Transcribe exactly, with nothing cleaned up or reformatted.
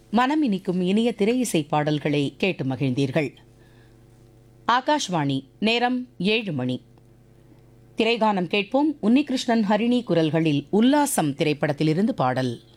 மனம் இனிக்கும் இனிய திரையிசை பாடல்களை கேட்டு மகிழ்ந்தீர்கள். ஆகாஷ்வாணி, நேரம் ஏழு மணி. திரைகானம் கேட்போம். உன்னிகிருஷ்ணன், ஹரிணி குரல்களில் உல்லாசம் திரைப்படத்திலிருந்து பாடல்.